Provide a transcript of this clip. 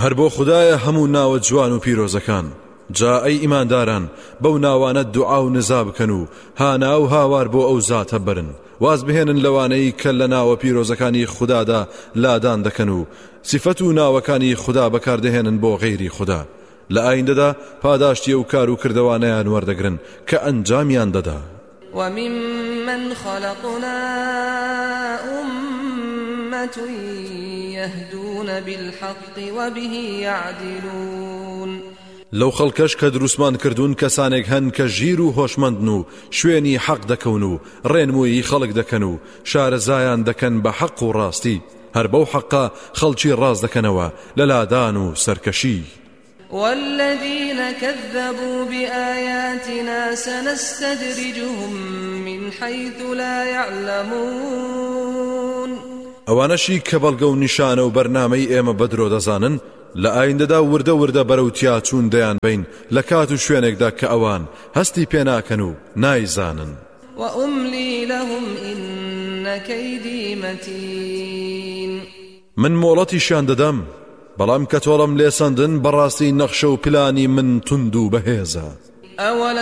هەر بۆ خودایە هەموو ناوە جوان و پیرۆزەکان. جا ئەی ئیمانداران بەو ناوانە دوعا و نزا بکەن و هانا و هاوار بۆ ئەو زاتە برن. واز بهێنن لەوانەی کە لە ناوە پیرۆزەکانی خودادا لادان دەکەن و سیفەت و ناوەکانی خوددا بەکاردەهێنن بۆ غەیری خوددا. لە ئایندەدا پاداشتی و کار و کردەوانیان وەردەگرن کە ئەنجامیان دەدا. وممن خلقنا أمة يهدون بالحق وبه يعدلون. لەو خەڵکەش کە دروستمان کردوون کەسانێک هەن کە ژیر و هۆشمەندن و شوێنی حەق دەکەون و ڕێنمووی خەڵک دەکەن و شارەزایان دەکەن بە حەق و ڕاستی. هەر بەو حەقا خەڵکی ڕاست دەکەنەوە لە لادان و سەرکەشی. والذين كذبوا بآياتنا سنستدرجهم من حيث لا يعلمون. ئەوانەشی کە بەڵگە و نیشانە و بەرنامەی ئێمە بەدرۆ دەزانن لە ئایندەدا وردە وردە بەرەوتیا چوون دەیان بین لە کات و شوێنێکدا کە ئەوان هەستی پێناکەن و نایزانن. وأملي لهم إن كيدي متين. من مۆڵەتیشیان دەدەم بەڵام کە تۆڵم لێسەندن بەڕاستی نەخشە و پلانی من تند و بەهێزە.